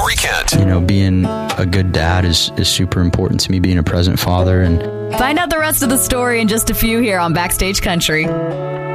Corey Kent. You know, being a good dad is super important to me, being a present father. And find out the rest of the story in just a few here on Backstage Country.